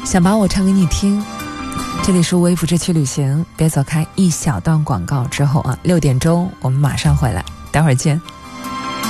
想把我唱给你听。这里是微服之趣旅行，别走开，一小段广告之后啊，6点钟我们马上回来，待会儿见。